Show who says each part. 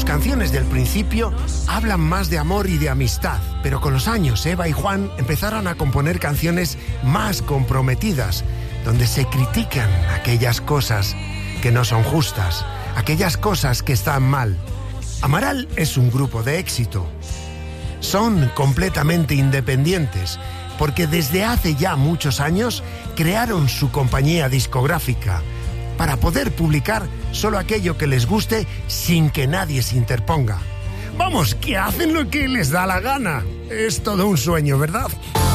Speaker 1: canciones del principio hablan más de amor y de amistad, pero con los años Eva y Juan empezaron a componer canciones más comprometidas, donde se critican aquellas cosas que no son justas, aquellas cosas que están mal. Amaral es un grupo de éxito. Son completamente independientes, porque desde hace ya muchos años crearon su compañía discográfica para poder publicar solo aquello que les guste sin que nadie se interponga. Vamos, que hacen lo que les da la gana. Es todo un sueño, ¿verdad?